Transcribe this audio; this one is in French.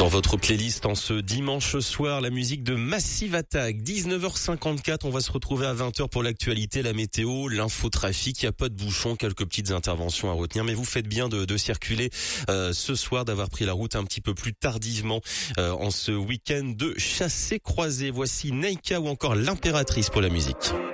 Dans votre playlist en ce dimanche soir, la musique de Massive Attack. 19h54, on va se retrouver à 20h pour l'actualité, la météo, l'infotrafic. Il n'y a pas de bouchon, quelques petites interventions à retenir, mais vous faites bien de circuler ce soir, d'avoir pris la route un petit peu plus tardivement en ce week-end de chassé-croisé. Voici Neika ou encore l'Impératrice pour la musique.